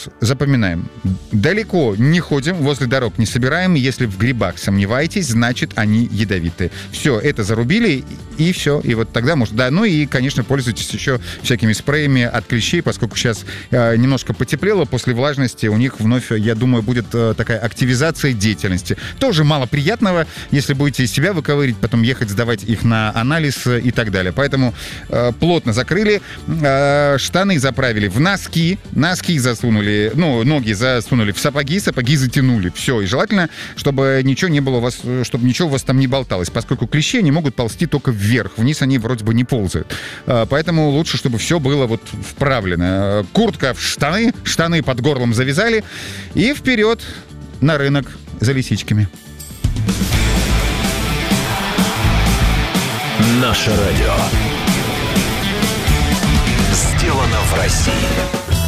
раз запоминаем. Далеко не ходим, возле дорог не собираем. Если в грибах сомневаетесь, значит, они ядовитые. Все, это зарубили, и все. И вот тогда можно... Да, ну и, конечно, пользуйтесь еще всякими спреями от клещей, поскольку сейчас немножко потеплело, после влажности у них вновь, я думаю, будет такая активизация деятельности. Тоже мало приятного, если будете из себя выковырить, потом ехать сдавать их на анализ и так далее. Поэтому плотно закрыли, штаны заправили в носки засунули, ноги засунули в сапоги затянули. Все. И желательно, чтобы ничего не было у вас, чтобы ничего у вас там не болталось, поскольку клещи, они могут ползти только вверх. Вниз они вроде бы не ползают. Поэтому лучше, чтобы все было вот вправлено. Куртка в штаны под горлом завязали и вперед на рынок за лисичками. Наше радио. Сделано в России.